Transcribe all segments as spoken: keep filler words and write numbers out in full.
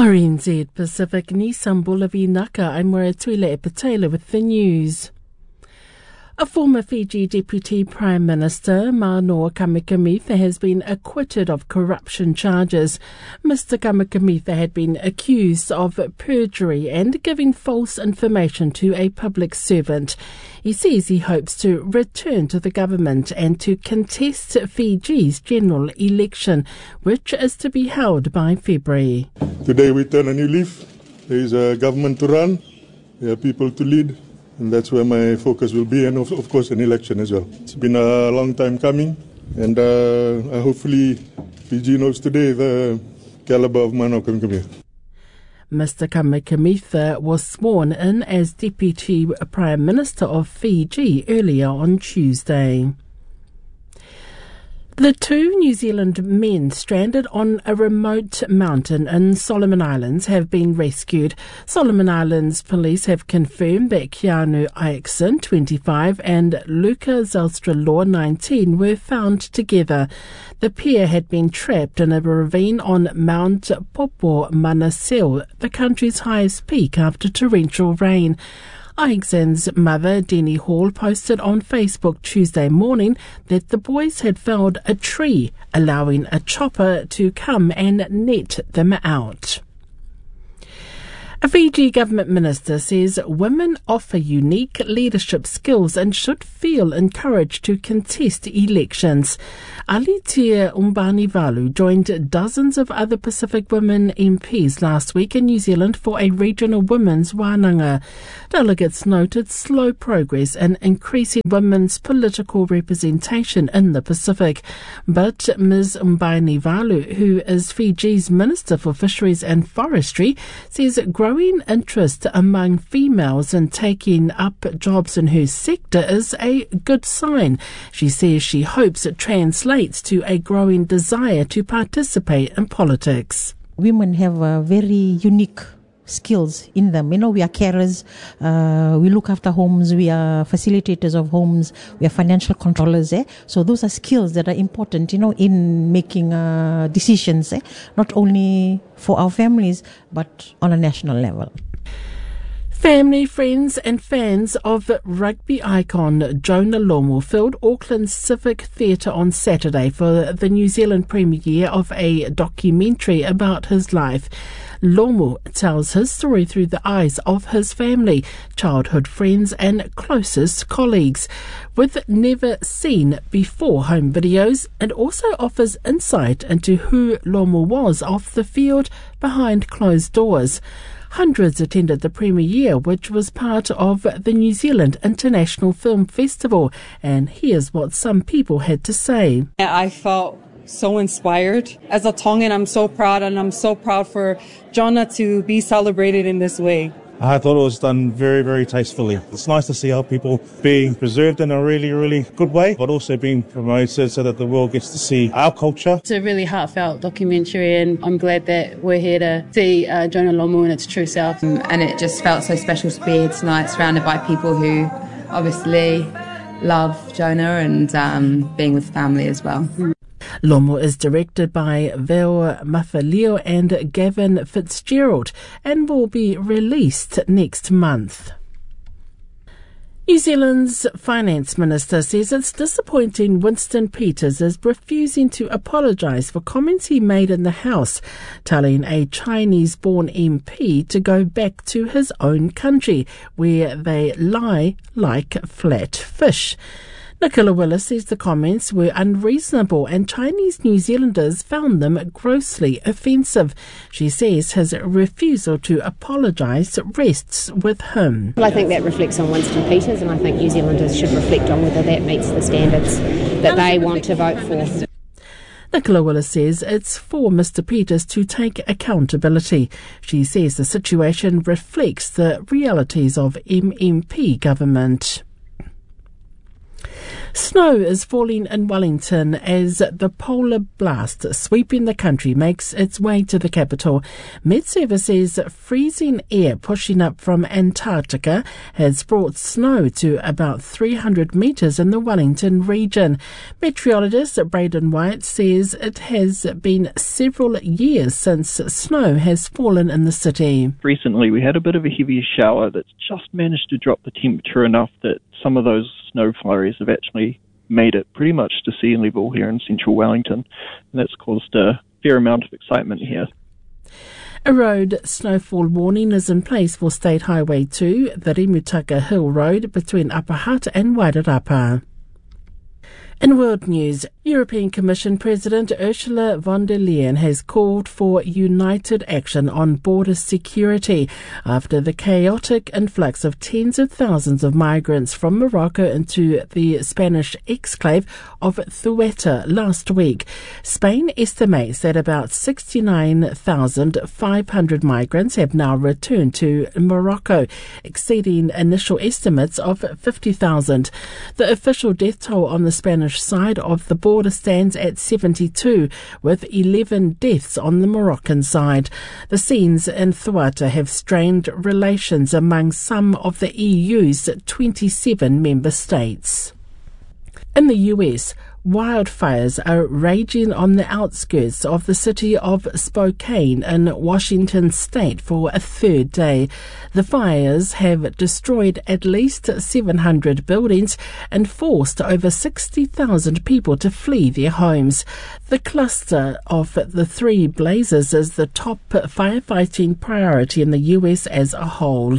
R N Z Pacific Nissan Bulavi Naka, I'm Tuile Epitela with the news. A former Fiji Deputy Prime Minister, Manoa Kamikamica, has been acquitted of corruption charges. Mister Kamikamica had been accused of perjury and giving false information to a public servant. He says he hopes to return to the government and to contest Fiji's general election, which is to be held by February. Today we turn a new leaf. There is a government to run, there are people to lead. And that's where my focus will be, and of, of course an election as well. It's been a long time coming, and uh, hopefully Fiji knows today the caliber of Manoa Kamikamica. Mister Kamikamica was sworn in as Deputy Prime Minister of Fiji earlier on Tuesday. The two New Zealand men stranded on a remote mountain in Solomon Islands have been rescued. Solomon Islands police have confirmed that Keanu Aixon, twenty-five, and Luca Zelstra-Law, nineteen, were found together. The pair had been trapped in a ravine on Mount Popo Manaseu, the country's highest peak, after torrential rain. Aixon's mother, Denny Hall, posted on Facebook Tuesday morning that the boys had felled a tree, allowing a chopper to come and net them out. A Fiji government minister says women offer unique leadership skills and should feel encouraged to contest elections. Alitia Umbanivalu joined dozens of other Pacific women M Ps last week in New Zealand for a regional women's wānanga. Delegates noted slow progress in increasing women's political representation in the Pacific. But Miz Umbanivalu, who is Fiji's Minister for Fisheries and Forestry, says growing interest among females in taking up jobs in her sector is a good sign. She says she hopes it translates to a growing desire to participate in politics. Women have a very unique skills in them. You know, we are carers, uh, we look after homes, we are facilitators of homes, we are financial controllers. Eh? So those are skills that are important, you know, in making uh, decisions, eh? Not only for our families, but on a national level. Family, friends and fans of rugby icon Jonah Lomu filled Auckland's Civic Theatre on Saturday for the New Zealand premiere of a documentary about his life. Lomu tells his story through the eyes of his family, childhood friends and closest colleagues, with never-seen-before home videos, and also offers insight into who Lomu was off the field behind closed doors. Hundreds attended the premiere, which was part of the New Zealand International Film Festival, and here's what some people had to say. I felt so inspired. As a Tongan, I'm so proud, and I'm so proud for Jonah to be celebrated in this way. I thought it was done very, very tastefully. It's nice to see our people being preserved in a really, really good way, but also being promoted so that the world gets to see our culture. It's a really heartfelt documentary, and I'm glad that we're here to see uh, Jonah Lomu in its true self. And it just felt so special to be here tonight, surrounded by people who obviously love Jonah, and um, being with family as well. Lomu is directed by Veo Mafaleo and Gavin Fitzgerald and will be released next month. New Zealand's Finance Minister says it's disappointing Winston Peters is refusing to apologise for comments he made in the House, telling a Chinese-born M P to go back to his own country, where they lie like flat fish. Nicola Willis says the comments were unreasonable and Chinese New Zealanders found them grossly offensive. She says his refusal to apologise rests with him. Well, I think that reflects on Winston Peters, and I think New Zealanders should reflect on whether that meets the standards that they want to vote for. Nicola Willis says it's for Mister Peters to take accountability. She says the situation reflects the realities of M M P government. Snow is falling in Wellington as the polar blast sweeping the country makes its way to the capital. Met Service says freezing air pushing up from Antarctica has brought snow to about three hundred metres in the Wellington region. Meteorologist Braden White says it has been several years since snow has fallen in the city. Recently we had a bit of a heavier shower that's just managed to drop the temperature enough that some of those snow flurries have actually made it pretty much to sea level here in central Wellington, and that's caused a fair amount of excitement here. A road snowfall warning is in place for State Highway two, the Rimutaka Hill Road between Upper Hutt and Wairarapa. In world news, European Commission President Ursula von der Leyen has called for united action on border security after the chaotic influx of tens of thousands of migrants from Morocco into the Spanish exclave of Ceuta last week. Spain estimates that about sixty-nine thousand five hundred migrants have now returned to Morocco, exceeding initial estimates of fifty thousand. The official death toll on the Spanish side of the border stands at seventy-two, with eleven deaths on the Moroccan side. The scenes in Ceuta have strained relations among some of the E U's twenty-seven member states. In the U S, wildfires are raging on the outskirts of the city of Spokane in Washington state for a third day. The fires have destroyed at least seven hundred buildings and forced over sixty thousand people to flee their homes. The cluster of the three blazes is the top firefighting priority in the U S as a whole.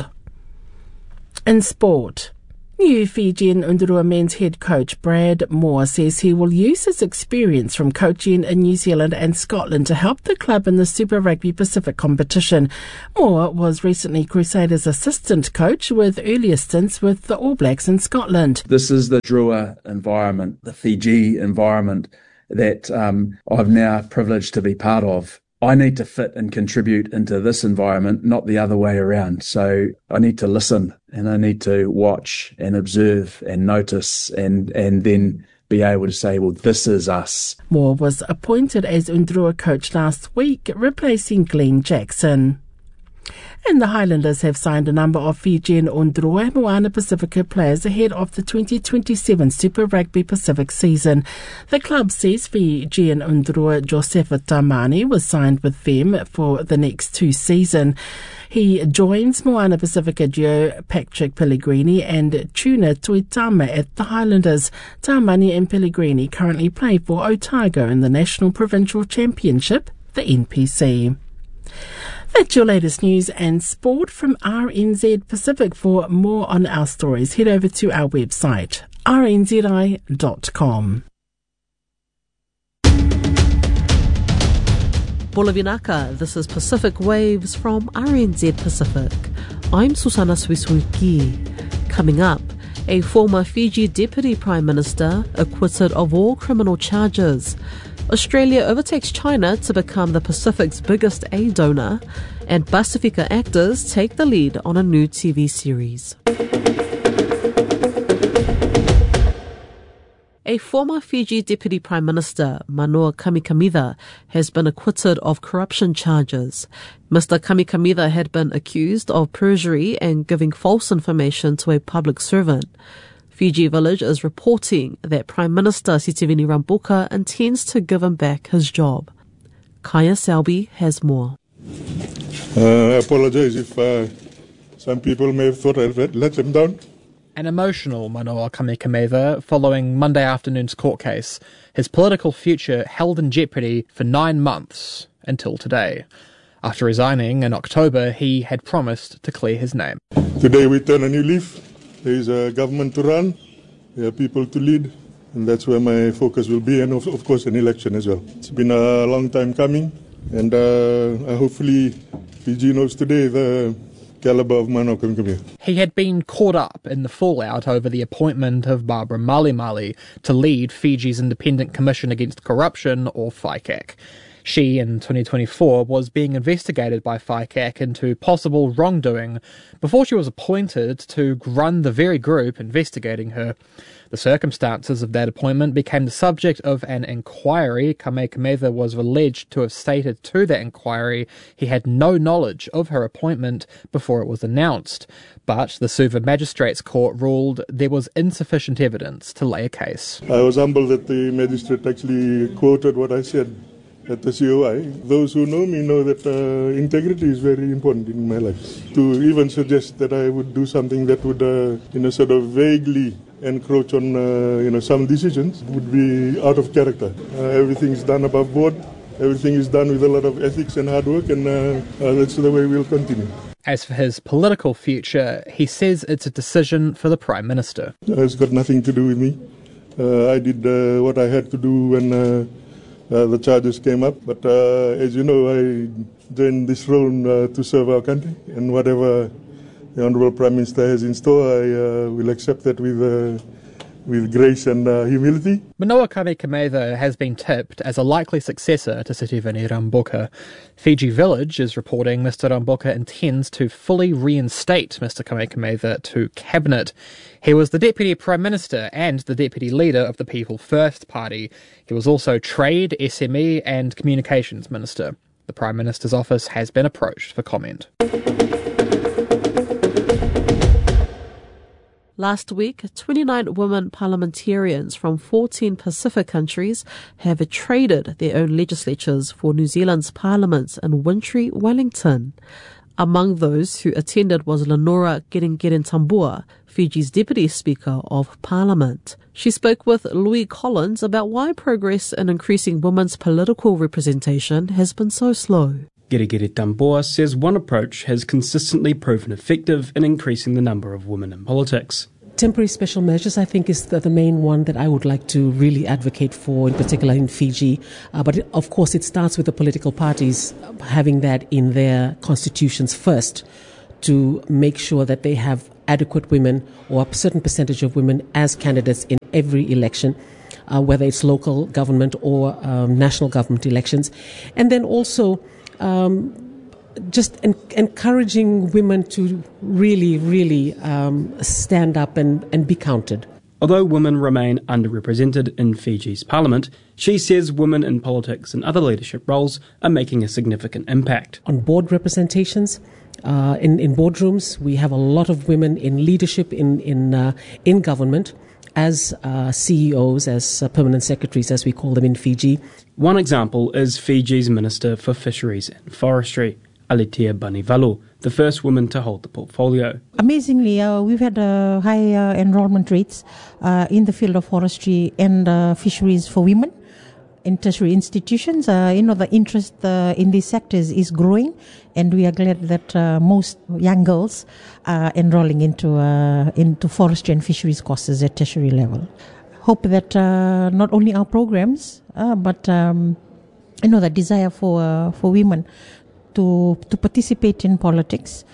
In sport, new Fijian Undurua men's head coach Brad Moore says he will use his experience from coaching in New Zealand and Scotland to help the club in the Super Rugby Pacific competition. Moore was recently Crusaders' assistant coach with earlier stints with the All Blacks in Scotland. This is the Drua environment, the Fiji environment that um, I've now privileged to be part of. I need to fit and contribute into this environment, not the other way around. So I need to listen and I need to watch and observe and notice and, and then be able to say, well, this is us. Moore was appointed as Undurua coach last week, replacing Glenn Jackson. And the Highlanders have signed a number of Fijian Undurua and Moana Pacifica players ahead of the twenty twenty-seven Super Rugby Pacific season. The club says Fijian Undurua Josefa Tamani was signed with them for the next two seasons. He joins Moana Pacifica duo Patrick Pellegrini and Tuna Tuitama at the Highlanders. Tamani and Pellegrini currently play for Otago in the National Provincial Championship, the N P C. That's your latest news and sport from R N Z Pacific. For more on our stories, head over to our website, r n z i dot com. Bolavinaka, this is Pacific Waves from R N Z Pacific. I'm Susana Swiswiki. Coming up, a former Fiji Deputy Prime Minister acquitted of all criminal charges. Australia overtakes China to become the Pacific's biggest aid donor, and Pacifica actors take the lead on a new T V series. A former Fiji Deputy Prime Minister, Manoa Kamikamica, has been acquitted of corruption charges. Mister Kamikamica had been accused of perjury and giving false information to a public servant. Fiji Village is reporting that Prime Minister Sitiveni Rabuka intends to give him back his job. Kaya Selby has more. Uh, I apologize if uh, some people may have thought I'd let them down. An emotional Manoa Kamikamica following Monday afternoon's court case, his political future held in jeopardy for nine months until today. After resigning in October, he had promised to clear his name. Today we turn a new leaf. There is a government to run, there are people to lead, and that's where my focus will be, and of, of course an election as well. It's been a long time coming, and uh, hopefully Fiji knows today the caliber of Manoa Kamikamica. He had been caught up in the fallout over the appointment of Barbara Malimali to lead Fiji's Independent Commission Against Corruption, or FICAC. She, in twenty twenty-four, was being investigated by FICAC into possible wrongdoing before she was appointed to run the very group investigating her. The circumstances of that appointment became the subject of an inquiry. Kamehameha was alleged to have stated to that inquiry he had no knowledge of her appointment before it was announced. But the Suva Magistrates Court ruled there was insufficient evidence to lay a case. I was humbled that the magistrate actually quoted what I said at the C O I. Those who know me know that uh, integrity is very important in my life. To even suggest that I would do something that would, uh, you know, sort of vaguely encroach on, uh, you know, some decisions would be out of character. Uh, everything is done above board. Everything is done with a lot of ethics and hard work, and uh, uh, that's the way we'll continue. As for his political future, he says it's a decision for the Prime Minister. It's got nothing to do with me. Uh, I did uh, what I had to do when uh, uh, the charges came up. But uh, as you know, I joined this role uh, to serve our country, and whatever the Honourable Prime Minister has in store, I uh, will accept that with uh, with grace and uh, humility. Manoa Kamehameha has been tipped as a likely successor to Sitiveni Rabuka. Fiji Village is reporting Mister Rabuka intends to fully reinstate Mister Kamehameha to cabinet. He was the Deputy Prime Minister and the Deputy Leader of the People First Party. He was also Trade, S M E and Communications Minister. The Prime Minister's office has been approached for comment. Last week, twenty-nine women parliamentarians from fourteen Pacific countries have traded their own legislatures for New Zealand's parliament in wintry Wellington. Among those who attended was Lenora Giringirin-Tambua, Fiji's Deputy Speaker of Parliament. She spoke with Louis Collins about why progress in increasing women's political representation has been so slow. Giringirin-Tambua says one approach has consistently proven effective in increasing the number of women in politics. Temporary special measures, I think, is the, the main one that I would like to really advocate for, in particular in Fiji. Uh, but it, of course, it starts with the political parties having that in their constitutions first, to make sure that they have adequate women or a certain percentage of women as candidates in every election, uh, whether it's local government or um, national government elections. And then also um, just en- encouraging women to really, really um, stand up and, and be counted. Although women remain underrepresented in Fiji's parliament, she says women in politics and other leadership roles are making a significant impact. On board representations, uh, in, in boardrooms, we have a lot of women in leadership in, in, uh, in government, as uh, C E Os, as uh, permanent secretaries, as we call them in Fiji. One example is Fiji's Minister for Fisheries and Forestry, Alitia Banivalu, the first woman to hold the portfolio. Amazingly, uh, we've had uh, high uh, enrollment rates uh, in the field of forestry and uh, fisheries for women in tertiary institutions. Uh, you know, the interest uh, in these sectors is growing, and we are glad that uh, most young girls are enrolling into uh, into forestry and fisheries courses at tertiary level. Hope that uh, not only our programs, uh, but um, you know, the desire for uh, for women to to participate in politics,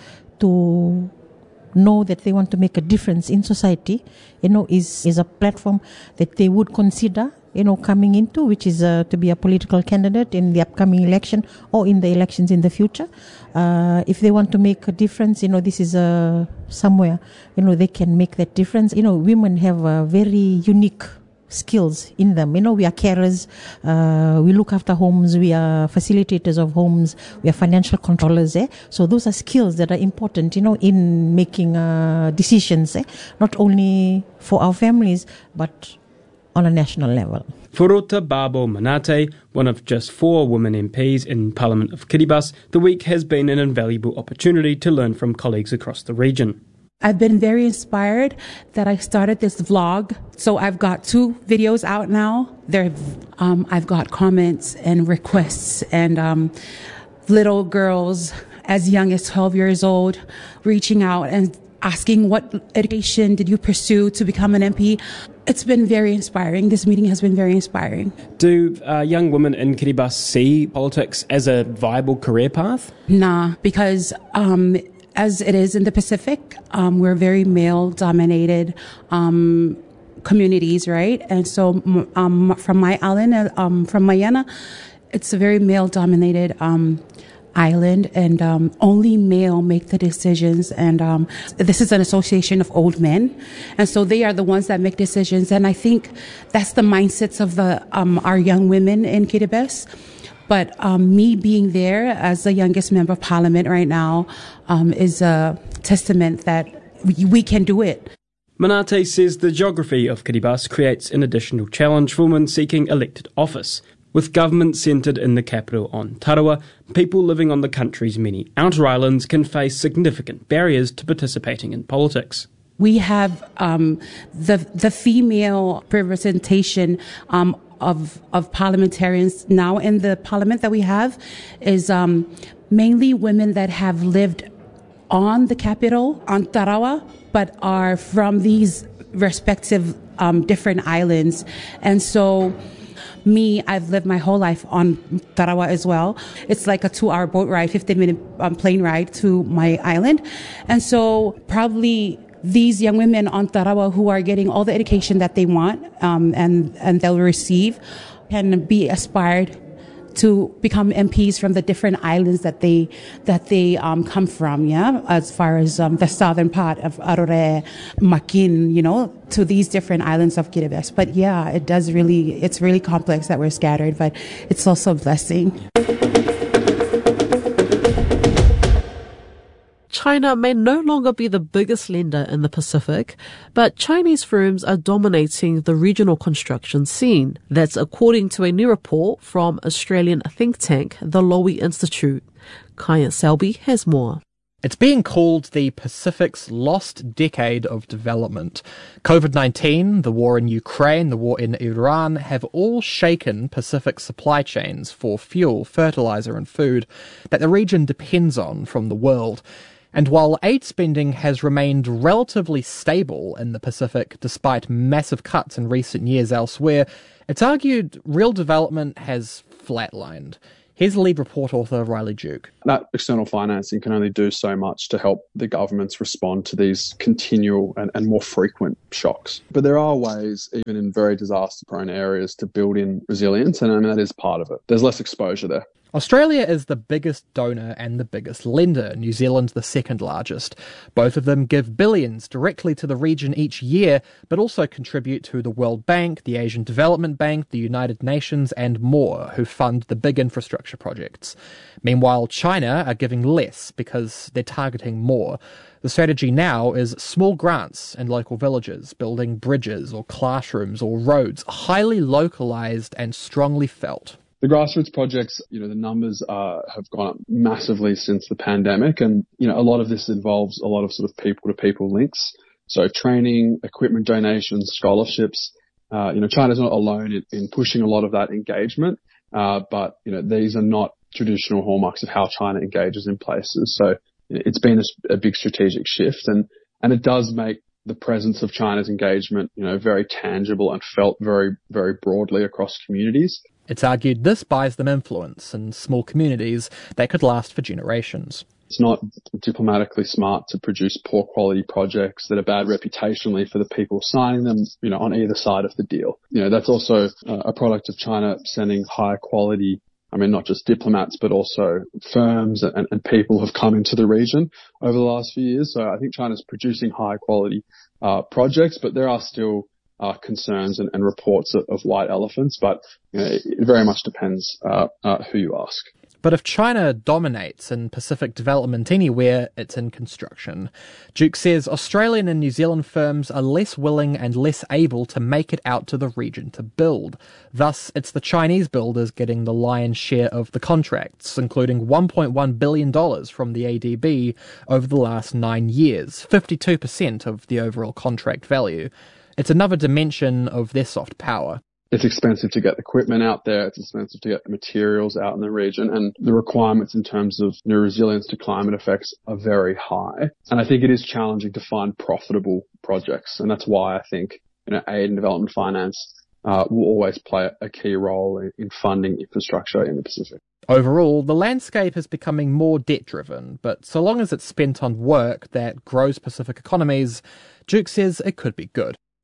to know that they want to make a difference in society, you know, is is a platform that they would consider, you know, coming into, which is uh, to be a political candidate in the upcoming election or in the elections in the future. Uh, if they want to make a difference, you know, this is uh, somewhere, you know, they can make that difference. You know, women have a very unique skills in them. You know, we are carers, uh, we look after homes, we are facilitators of homes, we are financial controllers. Eh? So those are skills that are important, you know, in making uh, decisions, eh? Not only for our families, but on a national level. Furuta Babo Manate, one of just four women M Ps in Parliament of Kiribati, the week has been an invaluable opportunity to learn from colleagues across the region. I've been very inspired that I started this vlog. So I've got two videos out now. There, um, I've got comments and requests and um, little girls as young as twelve years old reaching out and asking what education did you pursue to become an M P. It's been very inspiring. This meeting has been very inspiring. Do uh, young women in Kiribati see politics as a viable career path? Nah, because um, as it is in the Pacific, um, we're very male-dominated um, communities, right? And so um, from my island, um, from Mayana, it's a very male-dominated um, island, and um, only male make the decisions. And um, this is an association of old men, and so they are the ones that make decisions. And I think that's the mindsets of the um, our young women in Kiribati. But um, me being there as the youngest member of parliament right now um, is a testament that we, we can do it. Manate says the geography of Kiribati creates an additional challenge for women seeking elected office. With government centred in the capital on Tarawa, people living on the country's many outer islands can face significant barriers to participating in politics. We have um, the the female representation um, of of parliamentarians now in the parliament that we have is um, mainly women that have lived on the capital, on Tarawa, but are from these respective um, different islands. And so me, I've lived my whole life on Tarawa as well. It's like a two-hour boat ride, fifteen-minute um, plane ride to my island. And so probably these young women on Tarawa who are getting all the education that they want um, and, and they'll receive can be aspired to become M Ps from the different islands that they that they um, come from, yeah, as far as um, the southern part of Arore, Makin, you know, to these different islands of Kiribati. But yeah, it does really, it's really complex that we're scattered, but it's also a blessing. China may no longer be the biggest lender in the Pacific, but Chinese firms are dominating the regional construction scene. That's according to a new report from Australian think tank, the Lowy Institute. Kaya Selby has more. It's being called the Pacific's lost decade of development. COVID nineteen, the war in Ukraine, the war in Iran have all shaken Pacific supply chains for fuel, fertilizer and food that the region depends on from the world. And while aid spending has remained relatively stable in the Pacific despite massive cuts in recent years elsewhere, it's argued real development has flatlined. Here's lead report author Riley Duke. That external financing can only do so much to help the governments respond to these continual and, and more frequent shocks. But there are ways, even in very disaster-prone areas, to build in resilience, and I mean, that is part of it. There's less exposure there. Australia is the biggest donor and the biggest lender, New Zealand the second largest. Both of them give billions directly to the region each year, but also contribute to the World Bank, the Asian Development Bank, the United Nations and more, who fund the big infrastructure projects. Meanwhile, China are giving less because they're targeting more. The strategy now is small grants in local villages, building bridges or classrooms or roads, highly localised and strongly felt. The grassroots projects, you know, the numbers uh, have gone up massively since the pandemic. And, you know, a lot of this involves a lot of sort of people-to-people links. So training, equipment donations, scholarships. Uh, you know, China's not alone in, in pushing a lot of that engagement. Uh, but, you know, these are not traditional hallmarks of how China engages in places. So it's been a, a big strategic shift. And, and it does make the presence of China's engagement, you know, very tangible and felt very, very broadly across communities. It's argued this buys them influence in small communities that could last for generations. It's not diplomatically smart to produce poor quality projects that are bad reputationally for the people signing them, you know, on either side of the deal. You know, that's also a product of China sending high quality, I mean, not just diplomats, but also firms and, and people have come into the region over the last few years. So I think China's producing high quality uh, projects, but there are still Uh, concerns and, and reports of, of white elephants, but you know, it, it very much depends uh, uh, who you ask. But if China dominates in Pacific development anywhere, it's in construction. Duke says Australian and New Zealand firms are less willing and less able to make it out to the region to build. Thus, it's the Chinese builders getting the lion's share of the contracts, including one point one billion dollars from the A D B over the last nine years, fifty-two percent of the overall contract value. It's another dimension of their soft power. It's expensive to get equipment out there. It's expensive to get the materials out in the region. And the requirements in terms of you know, resilience to climate effects are very high. And I think it is challenging to find profitable projects. And that's why I think you know, aid and development finance uh, will always play a key role in, in funding infrastructure in the Pacific. Overall, the landscape is becoming more debt-driven, but so long as it's spent on work that grows Pacific economies, Duke says it could be good.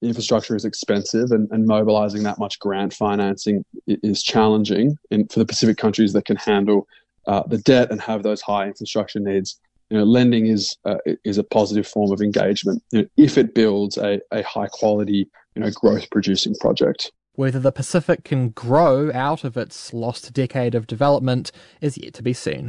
infrastructure is expensive, and, and mobilizing that much grant financing is challenging in, for the Pacific countries that can handle uh, the debt and have those high infrastructure needs. You know, lending is uh, is a positive form of engagement, you know, if it builds a, a high quality, you know, growth producing project. Whether the Pacific can grow out of its lost decade of development is yet to be seen.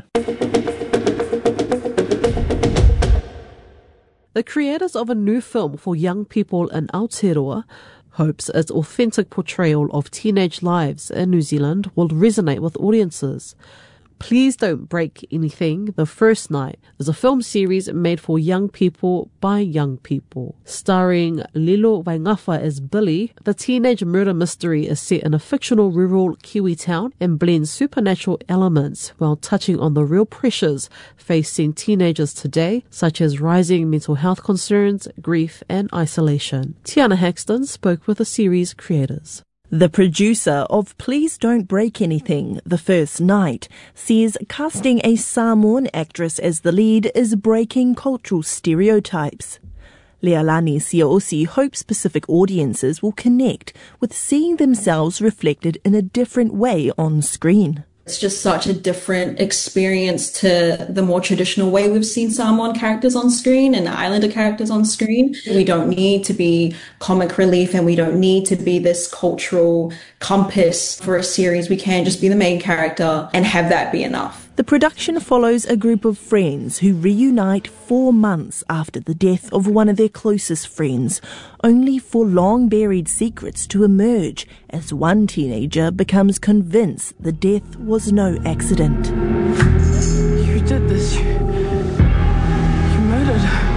The creators of a new film for young people in Aotearoa hopes its authentic portrayal of teenage lives in New Zealand will resonate with audiences. Please Don't Break Anything, The First Night, is a film series made for young people by young people. Starring Lilo Waingafa as Billy, the teenage murder mystery is set in a fictional rural Kiwi town and blends supernatural elements while touching on the real pressures facing teenagers today, such as rising mental health concerns, grief and isolation. Tiana Haxton spoke with the series creators. The producer of Please Don't Break Anything, The First Night, says casting a Samoan actress as the lead is breaking cultural stereotypes. Leilani Siosi hopes Pacific audiences will connect with seeing themselves reflected in a different way on screen. It's just such a different experience to the more traditional way we've seen Samoan characters on screen and Islander characters on screen. We don't need to be comic relief and we don't need to be this cultural compass for a series. We can just be the main character and have that be enough. The production follows a group of friends who reunite four months after the death of one of their closest friends, only for long-buried secrets to emerge as one teenager becomes convinced the death was no accident. You did this. You, you murdered her.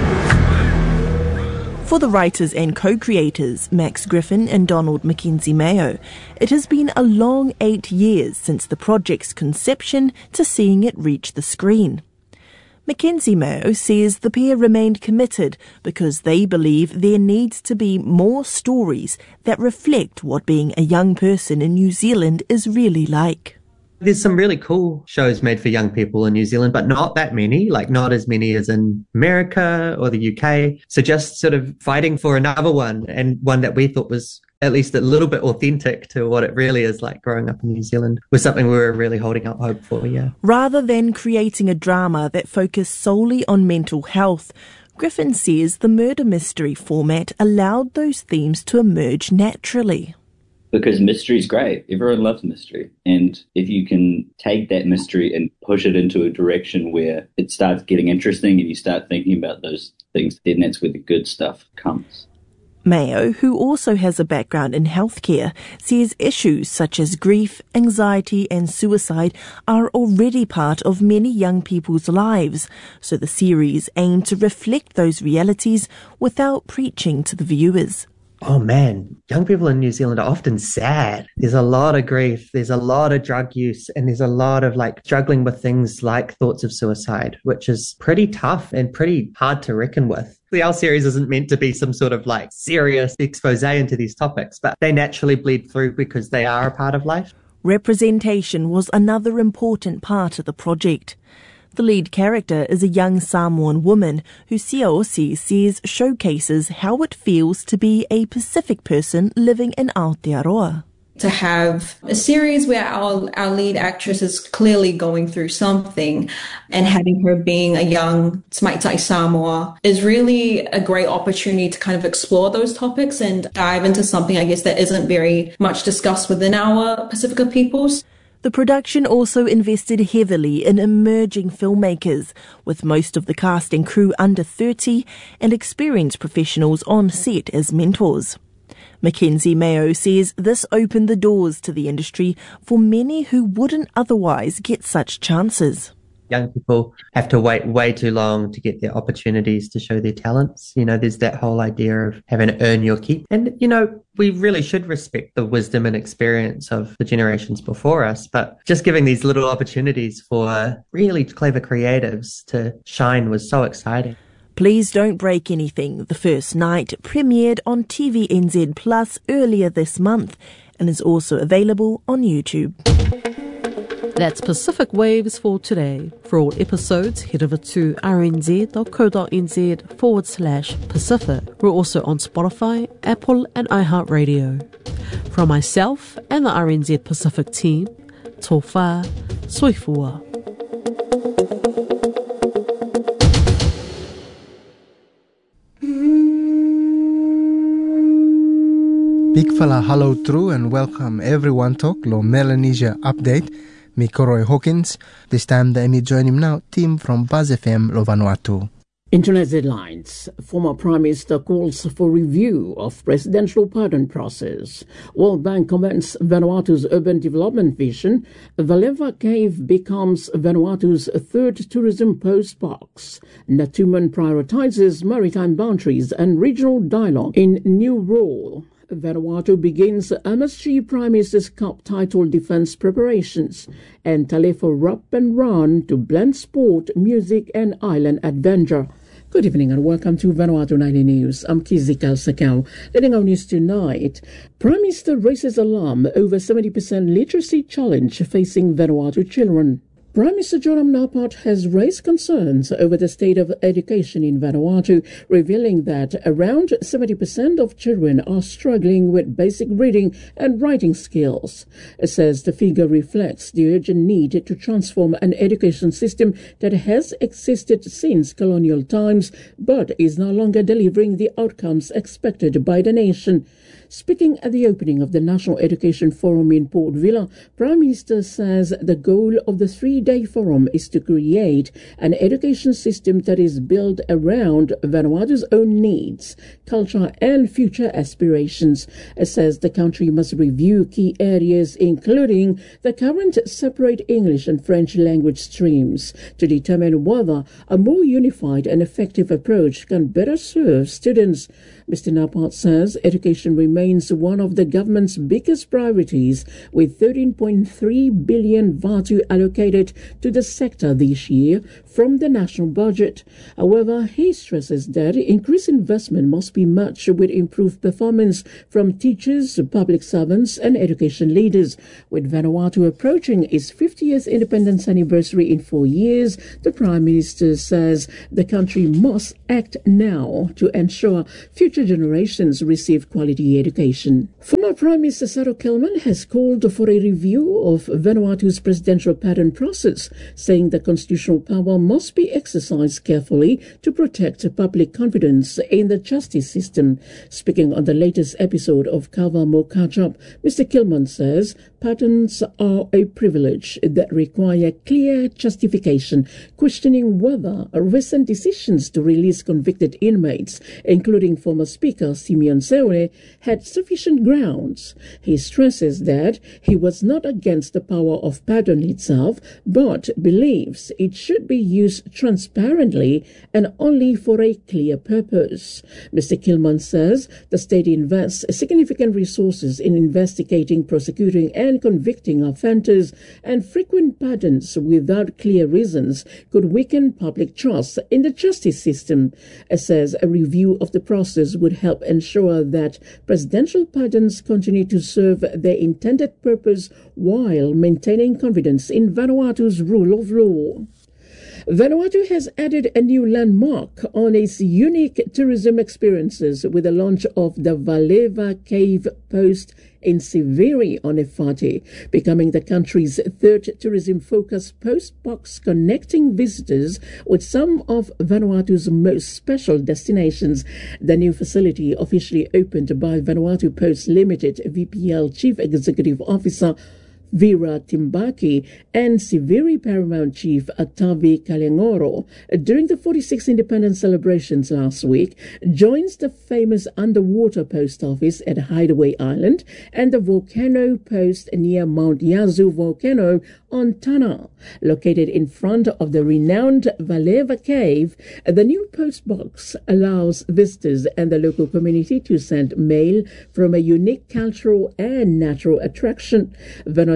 For the writers and co-creators, Max Griffin and Donald Mackenzie Mayo, it has been a long eight years since the project's conception to seeing it reach the screen. Mackenzie Mayo says the pair remained committed because they believe there needs to be more stories that reflect what being a young person in New Zealand is really like. There's some really cool shows made for young people in New Zealand, but not that many, like not as many as in America or the U K. So just sort of fighting for another one, and one that we thought was at least a little bit authentic to what it really is like growing up in New Zealand was something we were really holding out hope for, yeah. Rather than creating a drama that focused solely on mental health, Griffin says the murder mystery format allowed those themes to emerge naturally. Because mystery is great. Everyone loves mystery. And if you can take that mystery and push it into a direction where it starts getting interesting and you start thinking about those things, then that's where the good stuff comes. Mayo, who also has a background in healthcare, says issues such as grief, anxiety and suicide are already part of many young people's lives, so the series aimed to reflect those realities without preaching to the viewers. Oh man, young people in New Zealand are often sad. There's a lot of grief, there's a lot of drug use, and there's a lot of like struggling with things like thoughts of suicide, which is pretty tough and pretty hard to reckon with. The Our series isn't meant to be some sort of like serious expose into these topics, but they naturally bleed through because they are a part of life. Representation was another important part of the project. The lead character is a young Samoan woman who Siosi says showcases how it feels to be a Pacific person living in Aotearoa. To have a series where our, our lead actress is clearly going through something and having her being a young Smaitai Samoa is really a great opportunity to kind of explore those topics and dive into something, I guess, that isn't very much discussed within our Pacifica peoples. The production also invested heavily in emerging filmmakers, with most of the cast and crew under thirty and experienced professionals on set as mentors. Mackenzie Mayo says this opened the doors to the industry for many who wouldn't otherwise get such chances. Young people have to wait way too long to get their opportunities to show their talents. You know, there's that whole idea of having to earn your keep. And, you know, we really should respect the wisdom and experience of the generations before us. But just giving these little opportunities for really clever creatives to shine was so exciting. Please Don't Break Anything, The First Night, premiered on T V N Z Plus earlier this month and is also available on YouTube. That's Pacific Waves for today. For all episodes, head over to rnz.co.nz forward slash Pacific. We're also on Spotify, Apple and iHeartRadio. From myself and the R N Z Pacific team, tō whā, soifua. Big fella hello true and welcome everyone talk lo Melanesia update. Me Koroi Hawkins. This time the me join him now, team from Buzz F M lo Vanuatu. Internet headlines. Former Prime Minister calls for review of presidential pardon process. World Bank comments Vanuatu's urban development vision. Valeva Cave becomes Vanuatu's third tourism post box. Natuman prioritizes maritime boundaries and regional dialogue in new role. Vanuatu begins M S G Prime Minister's Cup title defense preparations, and Talefa Rup and Run to blend sport, music and island adventure. Good evening and welcome to Vanuatu ninety News. I'm Kizzy Kalsakau. Leading our news tonight, Prime Minister raises alarm over seventy percent literacy challenge facing Vanuatu children. Prime Minister Joram Napat has raised concerns over the state of education in Vanuatu, revealing that around seventy percent of children are struggling with basic reading and writing skills. It says the figure reflects the urgent need to transform an education system that has existed since colonial times but is no longer delivering the outcomes expected by the nation. Speaking at the opening of the National Education Forum in Port Vila, Prime Minister says the goal of the three-day forum is to create an education system that is built around Vanuatu's own needs, culture and future aspirations. It says the country must review key areas including the current separate English and French language streams to determine whether a more unified and effective approach can better serve students. Mister Napat says education remains one of the government's biggest priorities, with thirteen point three billion vatu allocated to the sector this year from the national budget. However, he stresses that increased investment must be matched with improved performance from teachers, public servants and education leaders. With Vanuatu approaching its fiftieth independence anniversary in four years, the Prime Minister says the country must act now to ensure future generations receive quality education. Former Prime Minister Saro Kilman has called for a review of Vanuatu's presidential pardon process, saying the constitutional power must be exercised carefully to protect public confidence in the justice system. Speaking on the latest episode of Kava Mo Kachap, Mister Kilman says pardons are a privilege that require clear justification, questioning whether recent decisions to release convicted inmates, including former Speaker Simeon Seone, had sufficient grounds. He stresses that he was not against the power of pardon itself, but believes it should be used transparently and only for a clear purpose. Mister Kilman says the state invests significant resources in investigating, prosecuting and convicting offenders, and frequent pardons without clear reasons could weaken public trust in the justice system. It says a review of the process would help ensure that presidential pardons continue to serve their intended purpose while maintaining confidence in Vanuatu's rule of law. Vanuatu has added a new landmark on its unique tourism experiences with the launch of the Valeva Cave Post in Siviri on Efate, becoming the country's third tourism-focused post box connecting visitors with some of Vanuatu's most special destinations. The new facility, officially opened by Vanuatu Post Limited V P L Chief Executive Officer Vera Timbaki and Siviri Paramount Chief Atavi Kalengoro during the forty-sixth independence celebrations last week, joins the famous underwater post office at Hideaway Island and the volcano post near Mount Yazoo volcano on Tana. Located in front of the renowned Valeva Cave, the new post box allows visitors and the local community to send mail from a unique cultural and natural attraction. Vanuatu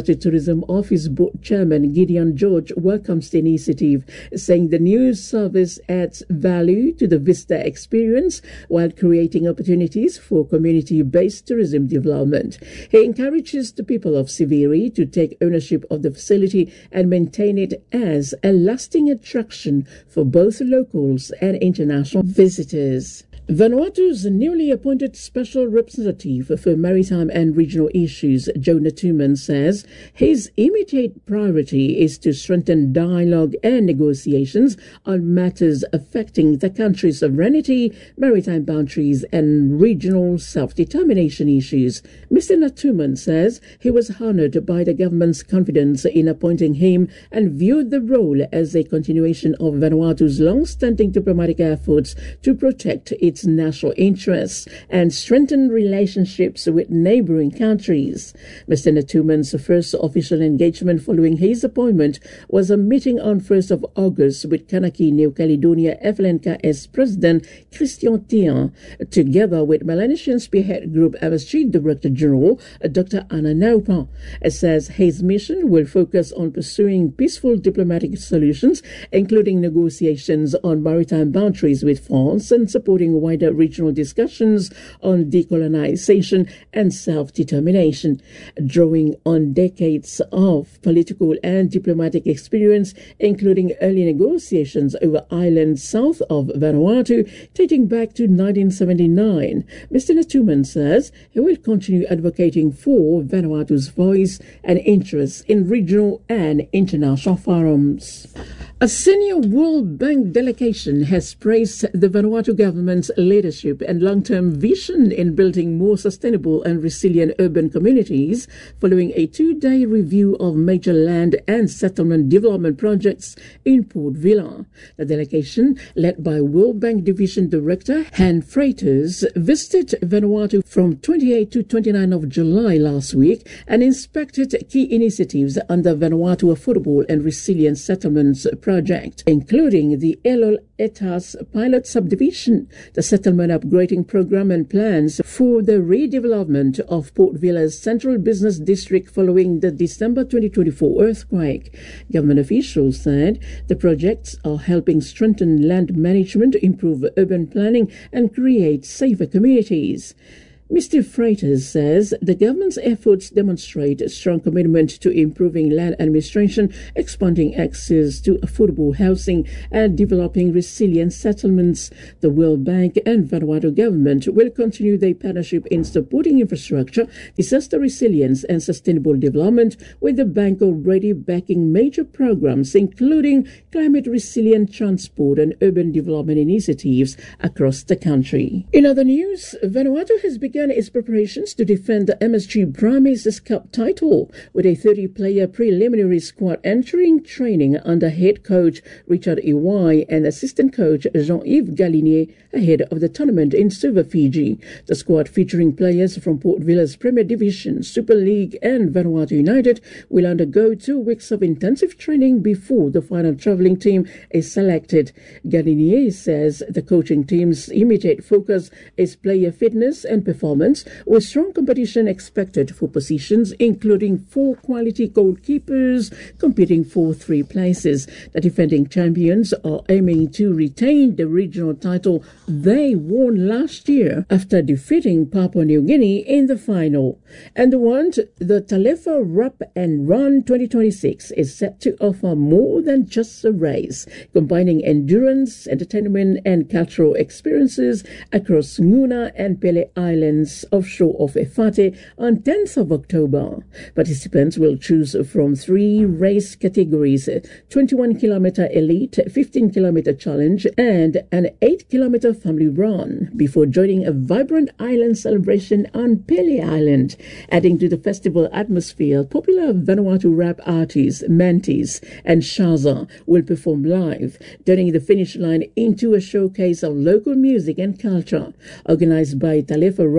Vanuatu Tourism Office Board Chairman Gideon George welcomes the initiative, saying the new service adds value to the visitor experience while creating opportunities for community-based tourism development. He encourages the people of Siviri to take ownership of the facility and maintain it as a lasting attraction for both locals and international visitors. Vanuatu's newly appointed Special Representative for Maritime and Regional Issues, Joe Natuman, says his immediate priority is to strengthen dialogue and negotiations on matters affecting the country's sovereignty, maritime boundaries, and regional self-determination issues. Mister Natuman says he was honored by the government's confidence in appointing him and viewed the role as a continuation of Vanuatu's long-standing diplomatic efforts to protect its national interests and strengthen relationships with neighboring countries. Mister Natuman's first official engagement following his appointment was a meeting on first of August with Kanaki New Caledonia F L N K S President Christian Tian, together with Melanesian Spearhead Group M S G Director General Doctor Anna Naupa. It says his mission will focus on pursuing peaceful diplomatic solutions, including negotiations on maritime boundaries with France and supporting wider regional discussions on decolonization and self-determination. Drawing on decades of political and diplomatic experience, including early negotiations over islands south of Vanuatu dating back to nineteen seventy-nine, Mister Natuman says he will continue advocating for Vanuatu's voice and interests in regional and international forums. A senior World Bank delegation has praised the Vanuatu government's leadership and long-term vision in building more sustainable and resilient urban communities following a two-day review of major land and settlement development projects in Port Vila. The delegation, led by World Bank Division Director Han Freitas, visited Vanuatu from twenty-eighth to twenty-ninth of July last week and inspected key initiatives under Vanuatu Affordable and Resilient Settlements project, including the Elol Etas pilot subdivision, the settlement upgrading program and plans for the redevelopment of Port Vila's central business district following the December twenty twenty-four earthquake. Government officials said the projects are helping strengthen land management, improve urban planning, and create safer communities. Mister Freitas says the government's efforts demonstrate a strong commitment to improving land administration, expanding access to affordable housing, and developing resilient settlements. The World Bank and Vanuatu government will continue their partnership in supporting infrastructure, disaster resilience, and sustainable development, with the bank already backing major programs including climate-resilient transport and urban development initiatives across the country. In other news, Vanuatu has begun its preparations to defend the M S G Primaces Cup title, with a thirty-player preliminary squad entering training under head coach Richard Iwai and assistant coach Jean-Yves Galinier ahead of the tournament in Suva, Fiji. The squad, featuring players from Port Vila's Premier Division, Super League and Vanuatu United, will undergo two weeks of intensive training before the final travelling team is selected. Galinier says the coaching team's immediate focus is player fitness and performance, with strong competition expected for positions including four quality goalkeepers competing for three places. The defending champions are aiming to retain the regional title they won last year after defeating Papua New Guinea in the final. And the one, the Talefa Rap and Run twenty twenty-six is set to offer more than just a race, combining endurance, entertainment and cultural experiences across Nguna and Pele Islands offshore of Efate on tenth of October. Participants will choose from three race categories: twenty-one kilometer elite, fifteen kilometer challenge, and an eight kilometer family run, before joining a vibrant island celebration on Pele Island. Adding to the festival atmosphere, popular Vanuatu rap artists Mantis and Shaza will perform live, turning the finish line into a showcase of local music and culture. Organized by Talefa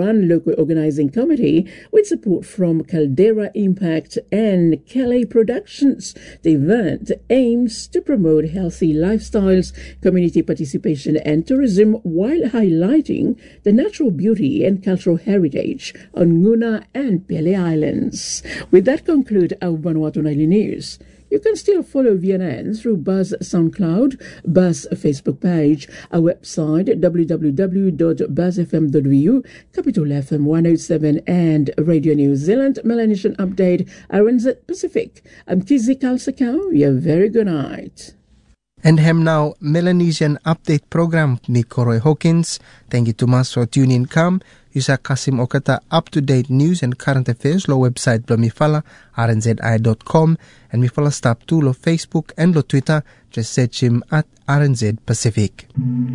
Turan Local Organizing Committee with support from Caldera Impact and Calais Productions. The event aims to promote healthy lifestyles, community participation and tourism while highlighting the natural beauty and cultural heritage on Nguna and Pele Islands. With that conclude our Vanuatu Nightly News. You can still follow V N N through Buzz SoundCloud, Buzz Facebook page, our website w w w dot buzz f m dot v u, Capital F M one oh seven and Radio New Zealand Melanesian Update, R N Z Pacific. I'm Kizzy Kalsakau. You have a very good night. And hem now Melanesian Update program ni Koroi Hawkins. Thank you to mas for tuning in come. Yusa Kasim Okata up-to-date news and current affairs lo website blo mifala r n z i dot com and mifala stop to lo Facebook and lo Twitter just search him at R N Z Pacific.